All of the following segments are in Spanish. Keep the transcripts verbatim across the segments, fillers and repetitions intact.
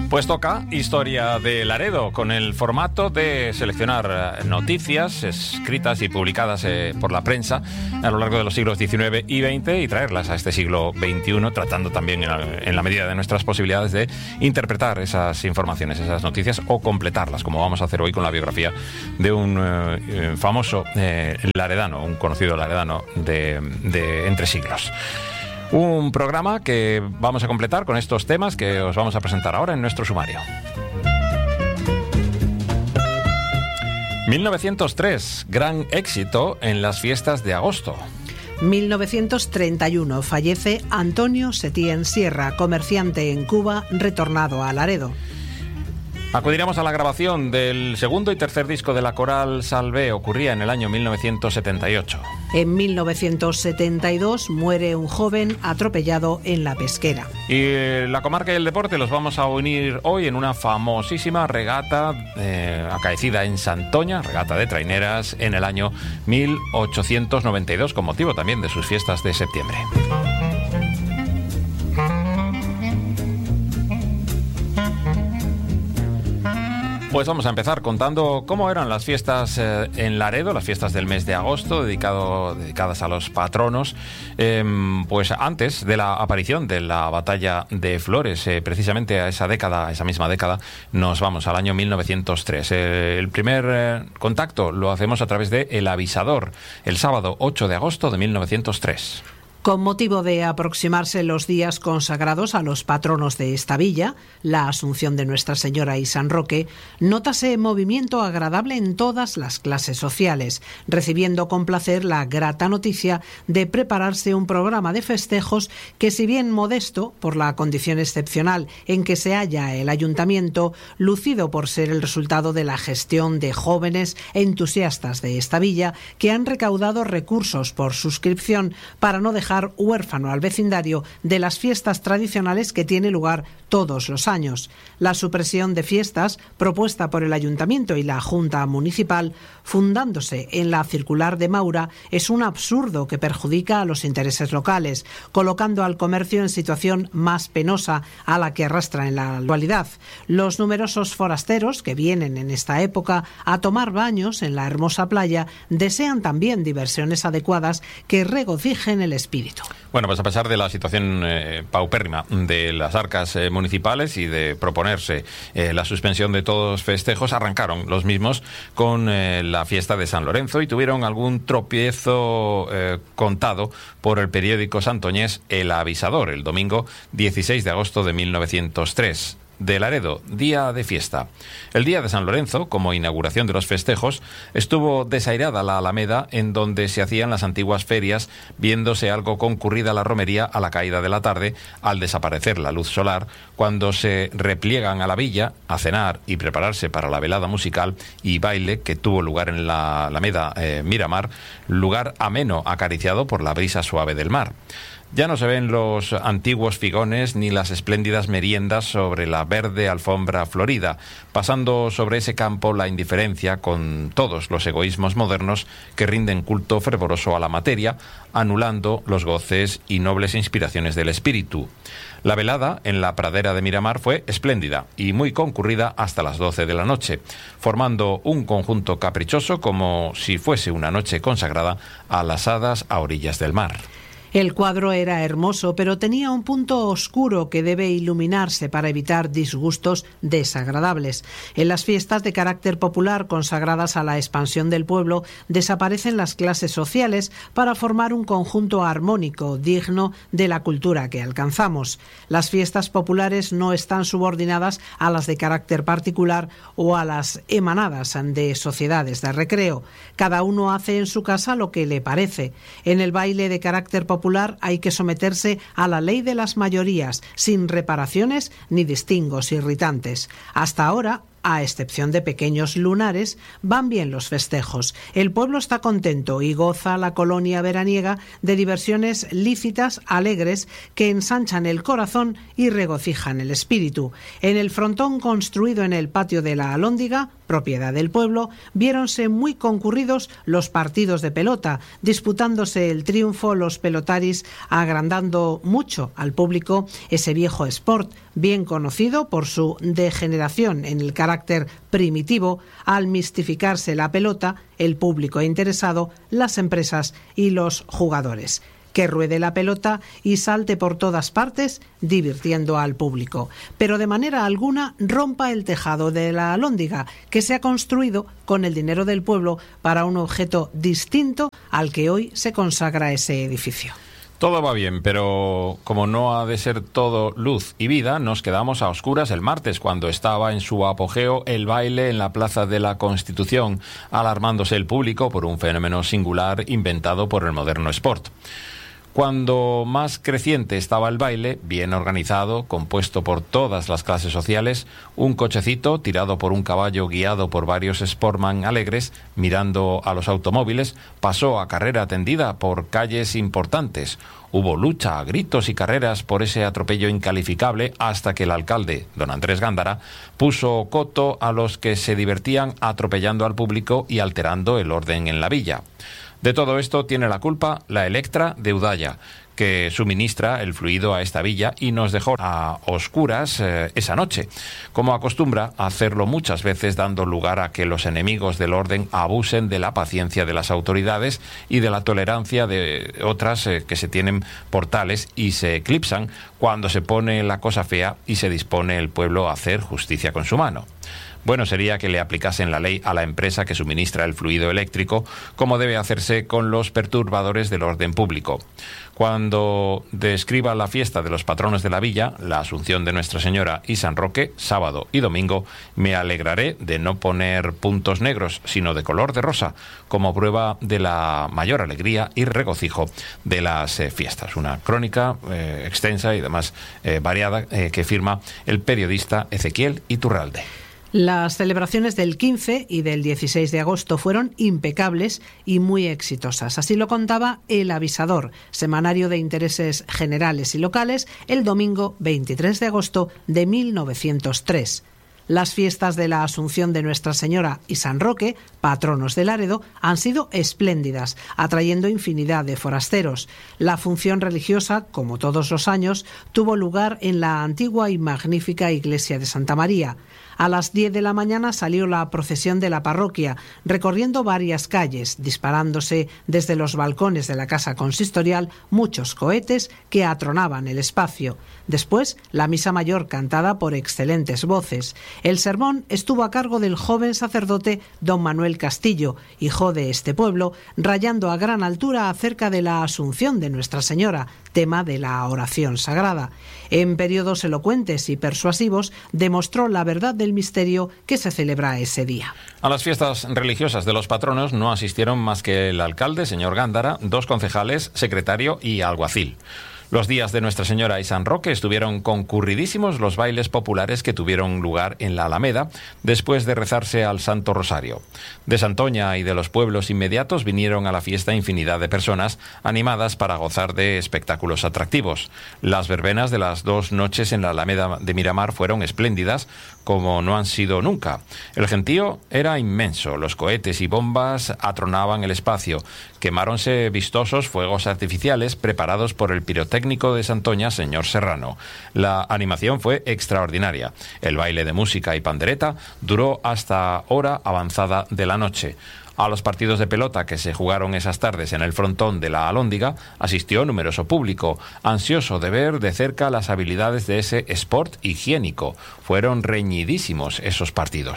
Pues toca Historia de Laredo, con el formato de seleccionar noticias escritas y publicadas eh, por la prensa a lo largo de los siglos diecinueve y veinte y traerlas a este siglo veintiuno, tratando también en la, en la medida de nuestras posibilidades de interpretar esas informaciones, esas noticias, o completarlas, como vamos a hacer hoy con la biografía de un eh, famoso eh, laredano, un conocido laredano de, de entre siglos. Un programa que vamos a completar con estos temas que os vamos a presentar ahora en nuestro sumario. mil novecientos tres, gran éxito en las fiestas de agosto. mil novecientos treinta y uno, fallece Antonio Setién Sierra, comerciante en Cuba, retornado a Laredo. Acudiremos a la grabación del segundo y tercer disco de la Coral Salvé. Ocurría en el año mil novecientos setenta y ocho. En mil novecientos setenta y dos muere un joven atropellado en La Pesquera. Y la comarca y el deporte los vamos a unir hoy en una famosísima regata eh, acaecida en Santoña, regata de traineras, en el año mil ochocientos noventa y dos, con motivo también de sus fiestas de septiembre. Pues vamos a empezar contando cómo eran las fiestas eh, en Laredo, las fiestas del mes de agosto, dedicado, dedicadas a los patronos, eh, pues antes de la aparición de la batalla de Flores, eh, precisamente a esa década, a esa misma década, nos vamos al año mil novecientos tres. Eh, el primer eh, contacto lo hacemos a través de El Avisador, el sábado ocho de agosto de mil novecientos tres. Con motivo de aproximarse los días consagrados a los patronos de esta villa, la Asunción de Nuestra Señora y San Roque, nótase movimiento agradable en todas las clases sociales, recibiendo con placer la grata noticia de prepararse un programa de festejos que, si bien modesto por la condición excepcional en que se halla el ayuntamiento, lucido por ser el resultado de la gestión de jóvenes entusiastas de esta villa que han recaudado recursos por suscripción para no dejar huérfano al vecindario de las fiestas tradicionales que tiene lugar todos los años. La supresión de fiestas, propuesta por el Ayuntamiento y la Junta Municipal, fundándose en la circular de Maura, es un absurdo que perjudica a los intereses locales, colocando al comercio en situación más penosa a la que arrastra en la actualidad. Los numerosos forasteros que vienen en esta época a tomar baños en la hermosa playa desean también diversiones adecuadas que regocijen el espíritu. Bueno, pues a pesar de la situación eh, paupérrima de las arcas eh, municipales y de proponerse eh, la suspensión de todos los festejos, arrancaron los mismos con eh, la fiesta de San Lorenzo y tuvieron algún tropiezo eh, contado por el periódico santoñés El Avisador, el domingo dieciséis de agosto de mil novecientos tres. De Laredo, día de fiesta. El día de San Lorenzo, como inauguración de los festejos, estuvo desairada la Alameda en donde se hacían las antiguas ferias, viéndose algo concurrida la romería a la caída de la tarde, al desaparecer la luz solar, cuando se repliegan a la villa a cenar y prepararse para la velada musical y baile que tuvo lugar en la Alameda eh, Miramar, lugar ameno acariciado por la brisa suave del mar. Ya no se ven los antiguos figones ni las espléndidas meriendas sobre la verde alfombra florida, pasando sobre ese campo la indiferencia con todos los egoísmos modernos que rinden culto fervoroso a la materia, anulando los goces y nobles inspiraciones del espíritu. La velada en la pradera de Miramar fue espléndida y muy concurrida hasta las doce de la noche, formando un conjunto caprichoso como si fuese una noche consagrada a las hadas a orillas del mar. El cuadro era hermoso, pero tenía un punto oscuro que debe iluminarse para evitar disgustos desagradables. En las fiestas de carácter popular consagradas a la expansión del pueblo, desaparecen las clases sociales para formar un conjunto armónico, digno de la cultura que alcanzamos. Las fiestas populares no están subordinadas a las de carácter particular o a las emanadas de sociedades de recreo. Cada uno hace en su casa lo que le parece. En el baile de carácter popular popular hay que someterse a la ley de las mayorías, sin reparaciones ni distingos irritantes. Hasta ahora, a excepción de pequeños lunares, van bien los festejos. El pueblo está contento y goza la colonia veraniega de diversiones lícitas, alegres, que ensanchan el corazón y regocijan el espíritu. En el frontón construido en el patio de la Alhóndiga, propiedad del pueblo, viéronse muy concurridos los partidos de pelota, disputándose el triunfo los pelotaris, agrandando mucho al público ese viejo sport, bien conocido por su degeneración en el carácter primitivo, al mistificarse la pelota, el público interesado, las empresas y los jugadores. Que ruede la pelota y salte por todas partes, divirtiendo al público, pero de manera alguna rompa el tejado de la Alhóndiga, que se ha construido con el dinero del pueblo para un objeto distinto al que hoy se consagra ese edificio. Todo va bien, pero como no ha de ser todo luz y vida, nos quedamos a oscuras el martes, cuando estaba en su apogeo el baile en la Plaza de la Constitución, alarmándose el público por un fenómeno singular inventado por el moderno sport. Cuando más creciente estaba el baile, bien organizado, compuesto por todas las clases sociales, un cochecito tirado por un caballo guiado por varios sportman alegres, mirando a los automóviles, pasó a carrera tendida por calles importantes. Hubo lucha, gritos y carreras por ese atropello incalificable hasta que el alcalde, don Andrés Gándara, puso coto a los que se divertían atropellando al público y alterando el orden en la villa. De todo esto tiene la culpa la Electra de Udaya, que suministra el fluido a esta villa y nos dejó a oscuras eh, esa noche, como acostumbra a hacerlo muchas veces, dando lugar a que los enemigos del orden abusen de la paciencia de las autoridades y de la tolerancia de otras eh, que se tienen por tales y se eclipsan cuando se pone la cosa fea y se dispone el pueblo a hacer justicia con su mano. Bueno sería que le aplicasen la ley a la empresa que suministra el fluido eléctrico, como debe hacerse con los perturbadores del orden público. Cuando describa la fiesta de los patronos de la villa, la Asunción de Nuestra Señora y San Roque, sábado y domingo, me alegraré de no poner puntos negros, sino de color de rosa, como prueba de la mayor alegría y regocijo de las eh, fiestas. Una crónica eh, extensa y además eh, variada eh, que firma el periodista Ezequiel Iturralde. Las celebraciones del quince y del dieciséis de agosto fueron impecables y muy exitosas. Así lo contaba El Avisador, semanario de intereses generales y locales, el domingo veintitrés de agosto de mil novecientos tres. Las fiestas de la Asunción de Nuestra Señora y San Roque, patronos de Laredo, han sido espléndidas, atrayendo infinidad de forasteros. La función religiosa, como todos los años, tuvo lugar en la antigua y magnífica iglesia de Santa María. A las diez de la mañana salió la procesión de la parroquia, recorriendo varias calles, disparándose desde los balcones de la casa consistorial muchos cohetes que atronaban el espacio. Después, la misa mayor cantada por excelentes voces. El sermón estuvo a cargo del joven sacerdote don Manuel Castillo, hijo de este pueblo, rayando a gran altura acerca de la Asunción de Nuestra Señora, tema de la oración sagrada. En periodos elocuentes y persuasivos demostró la verdad del misterio que se celebra ese día. A las fiestas religiosas de los patronos no asistieron más que el alcalde, señor Gándara, dos concejales, secretario y alguacil. Los días de Nuestra Señora y San Roque estuvieron concurridísimos los bailes populares que tuvieron lugar en la Alameda después de rezarse al Santo Rosario. De Santoña y de los pueblos inmediatos vinieron a la fiesta infinidad de personas animadas para gozar de espectáculos atractivos. Las verbenas de las dos noches en la Alameda de Miramar fueron espléndidas, como no han sido nunca. El gentío era inmenso, los cohetes y bombas atronaban el espacio, quemáronse vistosos fuegos artificiales preparados por el pirotécnico de Santoña, señor Serrano. La animación fue extraordinaria. El baile de música y pandereta duró hasta hora avanzada de la noche. A los partidos de pelota que se jugaron esas tardes en el frontón de la Alhóndiga asistió numeroso público, ansioso de ver de cerca las habilidades de ese sport higiénico. Fueron reñidísimos esos partidos.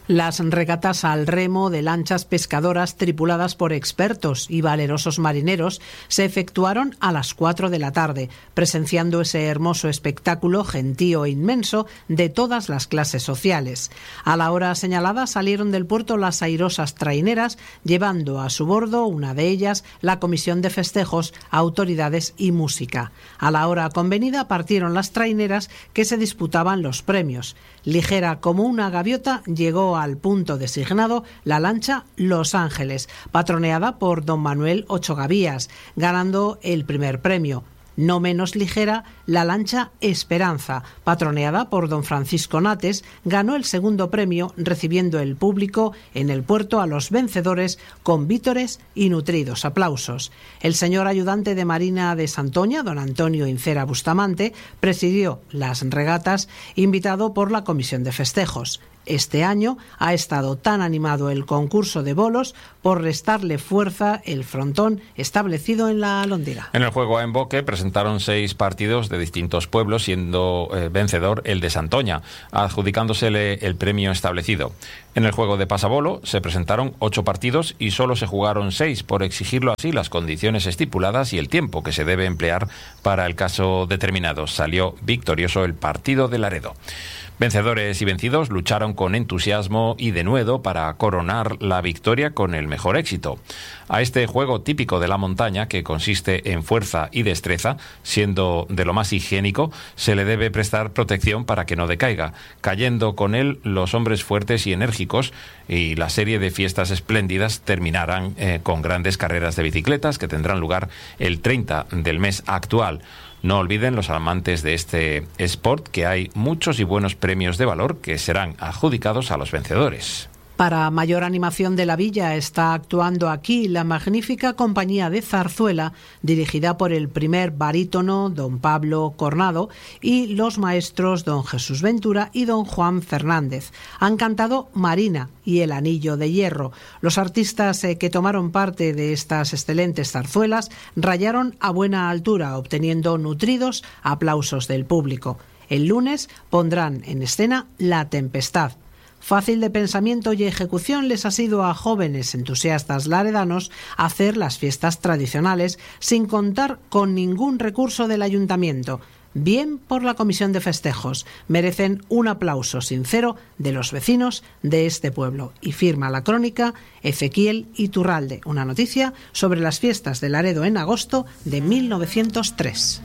Las regatas al remo de lanchas pescadoras tripuladas por expertos y valerosos marineros se efectuaron a las cuatro de la tarde, presenciando ese hermoso espectáculo gentío e inmenso de todas las clases sociales. A la hora señalada salieron del puerto las airosas traineras, llevando a su bordo, una de ellas, la comisión de festejos, autoridades y música. A la hora convenida partieron las traineras que se disputaban los premios. Ligera como una gaviota llegó al punto designado la lancha Los Ángeles, patroneada por don Manuel Ochogavías, ganando el primer premio. No menos ligera, la lancha Esperanza, patroneada por don Francisco Nates, ganó el segundo premio, recibiendo el público en el puerto a los vencedores con vítores y nutridos aplausos. El señor ayudante de Marina de Santoña, don Antonio Incera Bustamante, presidió las regatas, invitado por la Comisión de Festejos. Este año ha estado tan animado el concurso de bolos por restarle fuerza el frontón establecido en la Alhóndiga. En el juego a emboque presentaron seis partidos de distintos pueblos, siendo eh, vencedor el de Santoña, adjudicándosele el premio establecido. En el juego de pasabolo se presentaron ocho partidos y solo se jugaron seis, por exigirlo así las condiciones estipuladas y el tiempo que se debe emplear para el caso determinado. Salió victorioso el partido de Laredo. Vencedores y vencidos lucharon con entusiasmo y denuedo para coronar la victoria con el mejor éxito. A este juego típico de la montaña, que consiste en fuerza y destreza, siendo de lo más higiénico, se le debe prestar protección para que no decaiga, cayendo con él los hombres fuertes y enérgicos, y la serie de fiestas espléndidas terminarán eh, con grandes carreras de bicicletas que tendrán lugar el treinta del mes actual. No olviden, los amantes de este sport, que hay muchos y buenos premios de valor que serán adjudicados a los vencedores. Para mayor animación de la villa está actuando aquí la magnífica compañía de zarzuela, dirigida por el primer barítono don Pablo Cornado y los maestros don Jesús Ventura y don Juan Fernández. Han cantado Marina y El Anillo de Hierro. Los artistas eh, que tomaron parte de estas excelentes zarzuelas rayaron a buena altura, obteniendo nutridos aplausos del público. El lunes pondrán en escena La Tempestad. Fácil de pensamiento y ejecución les ha sido a jóvenes entusiastas laredanos hacer las fiestas tradicionales sin contar con ningún recurso del ayuntamiento. Bien por la Comisión de Festejos. Merecen un aplauso sincero de los vecinos de este pueblo. Y firma la crónica Ezequiel Iturralde. Una noticia sobre las fiestas de Laredo en agosto de mil novecientos tres.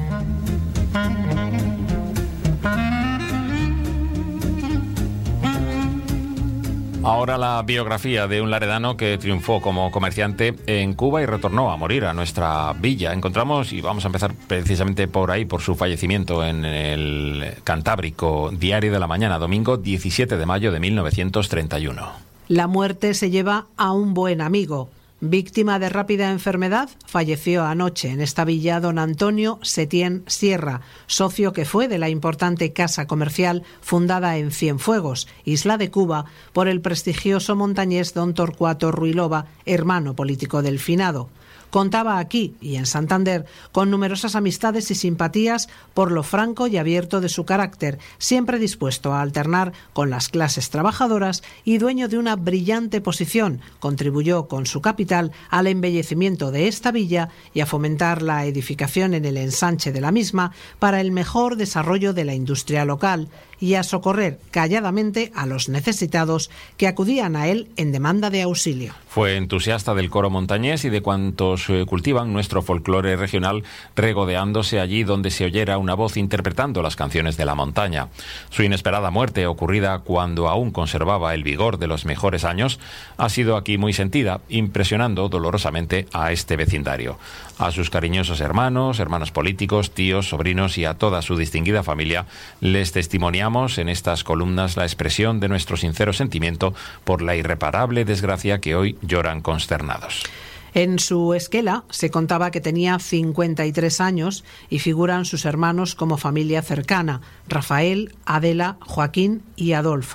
Ahora la biografía de un laredano que triunfó como comerciante en Cuba y retornó a morir a nuestra villa. Encontramos, y vamos a empezar precisamente por ahí, por su fallecimiento en el Cantábrico, Diario de la Mañana, domingo diecisiete de mayo de mil novecientos treinta y uno. La muerte se lleva a un buen amigo. Víctima de rápida enfermedad, falleció anoche en esta villa don Antonio Setién Sierra, socio que fue de la importante casa comercial fundada en Cienfuegos, isla de Cuba, por el prestigioso montañés don Torcuato Ruilova, hermano político del finado. Contaba aquí y en Santander con numerosas amistades y simpatías por lo franco y abierto de su carácter, siempre dispuesto a alternar con las clases trabajadoras y dueño de una brillante posición. Contribuyó con su capital al embellecimiento de esta villa y a fomentar la edificación en el ensanche de la misma para el mejor desarrollo de la industria local y a socorrer calladamente a los necesitados que acudían a él en demanda de auxilio. Fue entusiasta del coro montañés y de cuantos eh, cultivan nuestro folclore regional, regodeándose allí donde se oyera una voz interpretando las canciones de la montaña. Su inesperada muerte, ocurrida cuando aún conservaba el vigor de los mejores años, ha sido aquí muy sentida, impresionando dolorosamente a este vecindario. A sus cariñosos hermanos, hermanos políticos, tíos, sobrinos y a toda su distinguida familia, les testimoniamos en estas columnas la expresión de nuestro sincero sentimiento por la irreparable desgracia que hoy lloran consternados. En su esquela se contaba que tenía cincuenta y tres años y figuran sus hermanos como familia cercana, Rafael, Adela, Joaquín y Adolfo.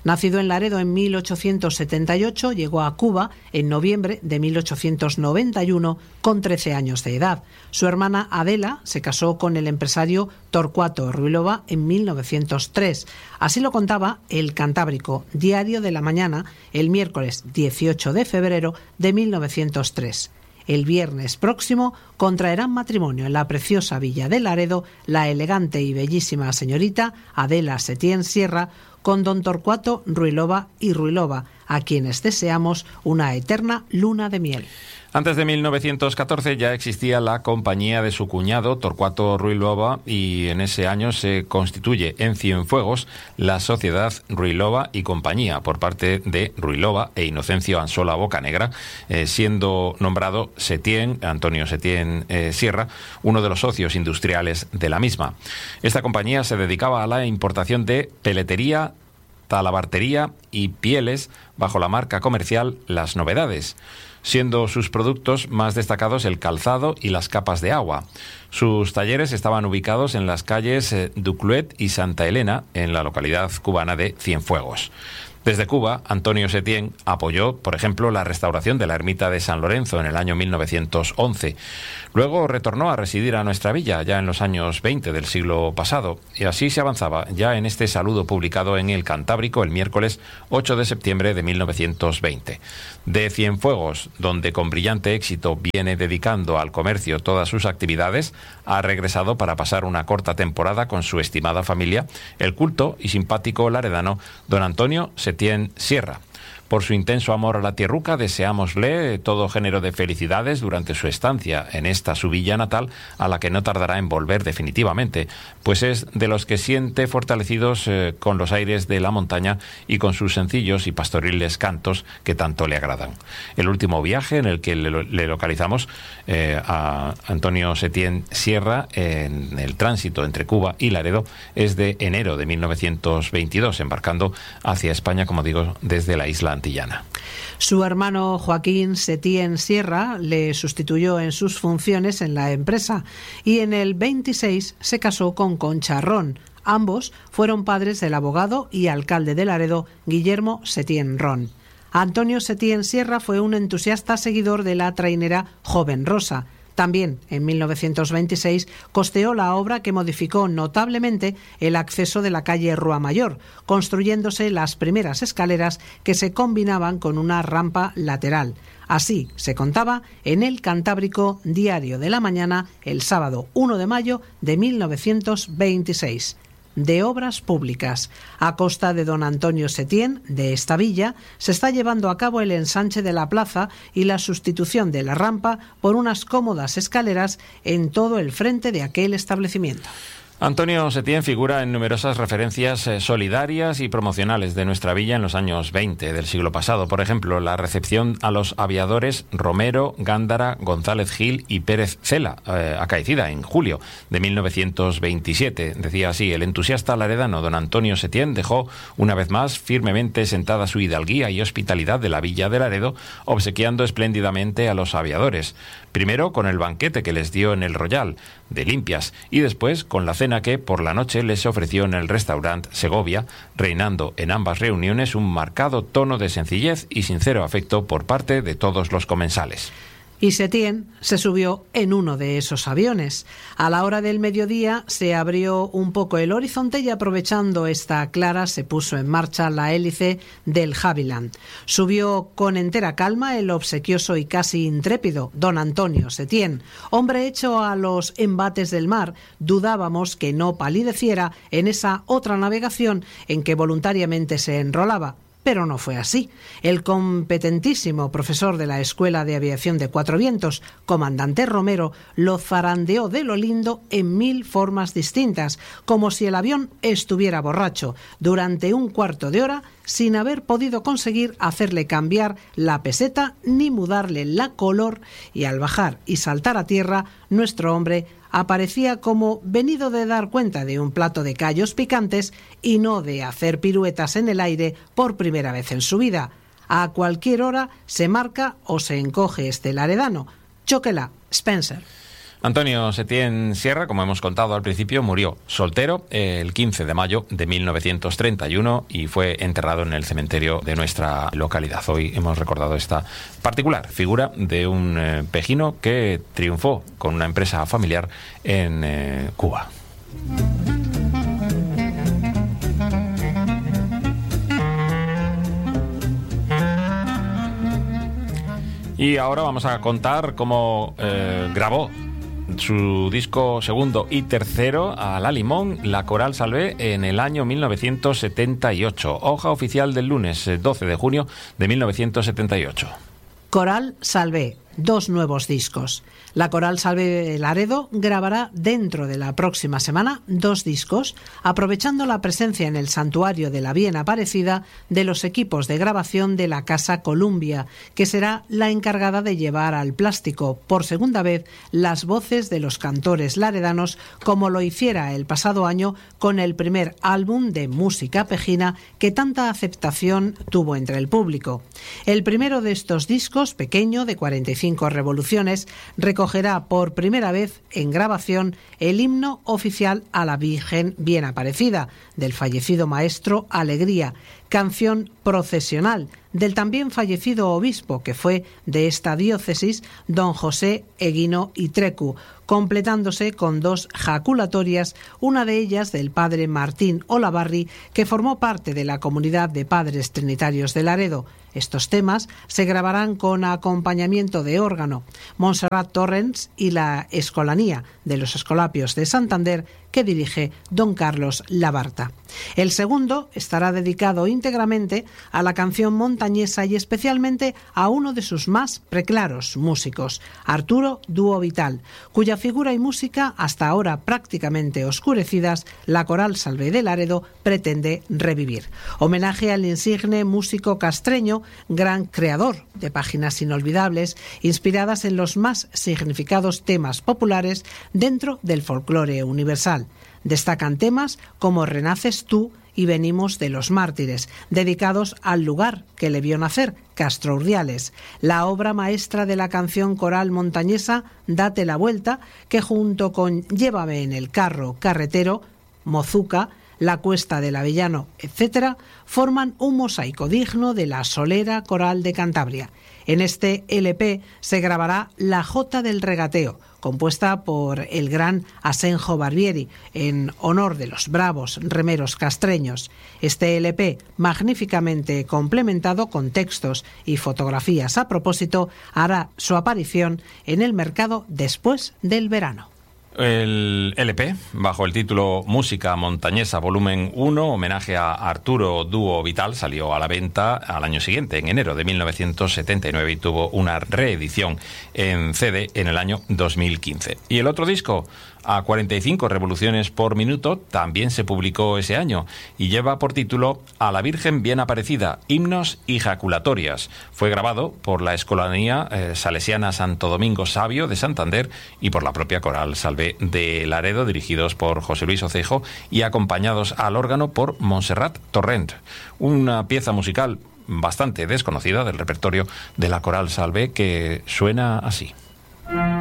Nacido en Laredo en mil ochocientos setenta y ocho, llegó a Cuba en noviembre de mil ochocientos noventa y uno con trece años de edad. Su hermana Adela se casó con el empresario Torcuato Ruilova en mil novecientos tres. Así lo contaba El Cantábrico, Diario de la Mañana, el miércoles dieciocho de febrero de mil novecientos tres. El viernes próximo contraerán matrimonio en la preciosa villa de Laredo la elegante y bellísima señorita Adela Setién Sierra con don Torcuato Ruilova y Ruilova, a quienes deseamos una eterna luna de miel. Antes de mil novecientos catorce ya existía la compañía de su cuñado Torcuato Ruilova y en ese año se constituye en Cienfuegos la sociedad Ruilova y Compañía por parte de Ruilova e Inocencio Ansola Bocanegra, eh, siendo nombrado Setién, Antonio Setién eh, Sierra, uno de los socios industriales de la misma. Esta compañía se dedicaba a la importación de peletería, talabartería y pieles bajo la marca comercial Las Novedades, siendo sus productos más destacados el calzado y las capas de agua. Sus talleres estaban ubicados en las calles Ducluet y Santa Elena, en la localidad cubana de Cienfuegos. Desde Cuba, Antonio Setién apoyó, por ejemplo, la restauración de la ermita de San Lorenzo en el año mil novecientos once. Luego retornó a residir a nuestra villa ya en los años veinte del siglo pasado, y así se avanzaba ya en este saludo publicado en El Cantábrico el miércoles ocho de septiembre de mil novecientos veinte. De Cienfuegos, donde con brillante éxito viene dedicando al comercio todas sus actividades, ha regresado para pasar una corta temporada con su estimada familia, el culto y simpático laredano don Antonio Setién Sierra. Por su intenso amor a la tierruca, deseámosle todo género de felicidades durante su estancia en esta su villa natal, a la que no tardará en volver definitivamente, pues es de los que siente fortalecidos eh, con los aires de la montaña y con sus sencillos y pastoriles cantos que tanto le agradan. El último viaje en el que le, le localizamos eh, a Antonio Setién Sierra en el tránsito entre Cuba y Laredo es de enero de mil novecientos veintidós, embarcando hacia España, como digo, desde la isla antillana. Su hermano Joaquín Setién Sierra le sustituyó en sus funciones en la empresa y en el veintiséis se casó con Concha Ron. Ambos fueron padres del abogado y alcalde de Laredo, Guillermo Setién Ron. Antonio Setién Sierra fue un entusiasta seguidor de la trainera Joven Rosa. También, en mil novecientos veintiséis, costeó la obra que modificó notablemente el acceso de la calle Rua Mayor, construyéndose las primeras escaleras que se combinaban con una rampa lateral. Así se contaba en El Cantábrico, Diario de la Mañana, el sábado uno de mayo de mil novecientos veintiséis. De obras públicas. A costa de don Antonio Setién, de esta villa, se está llevando a cabo el ensanche de la plaza y la sustitución de la rampa por unas cómodas escaleras en todo el frente de aquel establecimiento. Antonio Setién figura en numerosas referencias eh, solidarias y promocionales de nuestra villa en los años veinte del siglo pasado. Por ejemplo, la recepción a los aviadores Romero, Gándara, González Gil y Pérez Cela, eh, acaecida en julio de mil novecientos veintisiete. Decía así: el entusiasta laredano don Antonio Setién dejó una vez más firmemente sentada su hidalguía y hospitalidad de la villa de Laredo, obsequiando espléndidamente a los aviadores. Primero con el banquete que les dio en el Royal de Limpias y después con la cena que por la noche les ofreció en el restaurante Segovia, reinando en ambas reuniones un marcado tono de sencillez y sincero afecto por parte de todos los comensales. Y Setién se subió en uno de esos aviones. A la hora del mediodía se abrió un poco el horizonte y, aprovechando esta clara, se puso en marcha la hélice del Havilland. Subió con entera calma el obsequioso y casi intrépido don Antonio Setién. Hombre hecho a los embates del mar, dudábamos que no palideciera en esa otra navegación en que voluntariamente se enrolaba. Pero no fue así. El competentísimo profesor de la Escuela de Aviación de Cuatro Vientos, comandante Romero, lo zarandeó de lo lindo en mil formas distintas, como si el avión estuviera borracho, durante un cuarto de hora, sin haber podido conseguir hacerle cambiar la peseta ni mudarle la color, y al bajar y saltar a tierra, nuestro hombre aparecía como venido de dar cuenta de un plato de callos picantes y no de hacer piruetas en el aire por primera vez en su vida. A cualquier hora se marca o se encoge este laredano. Chóquela, Spencer. Antonio Setién Sierra, como hemos contado al principio, murió soltero el quince de mayo de mil novecientos treinta y uno y fue enterrado en el cementerio de nuestra localidad. Hoy hemos recordado esta particular figura de un eh, pejino que triunfó con una empresa familiar en eh, Cuba. Y ahora vamos a contar cómo eh, grabó su disco segundo y tercero a la limón, la Coral Salvé, en el año mil novecientos setenta y ocho. Hoja oficial del lunes doce de junio de mil novecientos setenta y ocho. Coral Salvé, dos nuevos discos. La Coral Salvé de Laredo grabará dentro de la próxima semana dos discos, aprovechando la presencia en el Santuario de la Bien Aparecida de los equipos de grabación de la Casa Columbia, que será la encargada de llevar al plástico por segunda vez las voces de los cantores laredanos, como lo hiciera el pasado año con el primer álbum de música pejina que tanta aceptación tuvo entre el público. El primero de estos discos, pequeño, de cuarenta y cinco revoluciones, recogerá por primera vez en grabación el himno oficial a la Virgen Bien Aparecida, del fallecido maestro Alegría, canción procesional del también fallecido obispo, que fue de esta diócesis, don José Eguino Itrecu, completándose con dos jaculatorias, una de ellas del padre Martín Olavarri, que formó parte de la comunidad de padres trinitarios de Laredo. Estos temas se grabarán con acompañamiento de órgano. Montserrat Torrents y la Escolanía de los Escolapios de Santander, que dirige don Carlos Labarta. El segundo estará dedicado íntegramente a la canción montañesa y especialmente a uno de sus más preclaros músicos, Arturo Dúo Vital, cuya figura y música, hasta ahora prácticamente oscurecidas, la Coral Salvé de Laredo pretende revivir. Homenaje al insigne músico castreño, gran creador de páginas inolvidables, inspiradas en los más significados temas populares dentro del folclore universal. Destacan temas como Renaces tú y Venimos de los Mártires, dedicados al lugar que le vio nacer, Castro Urdiales. La obra maestra de la canción coral montañesa, Date la Vuelta, que junto con Llévame en el carro carretero, Mozuca, La Cuesta del Avellano, etcétera, forman un mosaico digno de la solera coral de Cantabria. En este L P se grabará La Jota del Regateo, compuesta por el gran Asenjo Barbieri, en honor de los bravos remeros castreños. Este L P, magníficamente complementado con textos y fotografías a propósito, hará su aparición en el mercado después del verano. El L P, bajo el título Música Montañesa Volumen uno, homenaje a Arturo Dúo Vital, salió a la venta al año siguiente, en enero de mil novecientos setenta y nueve, y tuvo una reedición en C D en el año dos mil quince. Y el otro disco, a cuarenta y cinco revoluciones por minuto, también se publicó ese año y lleva por título A la Virgen Bien Aparecida, himnos y jaculatorias. Fue grabado por la Escolanía eh, Salesiana Santo Domingo Sabio de Santander y por la propia Coral Salvé de Laredo, dirigidos por José Luis Ocejo y acompañados al órgano por Montserrat Torrent. Una pieza musical bastante desconocida del repertorio de la Coral Salvé, que suena así.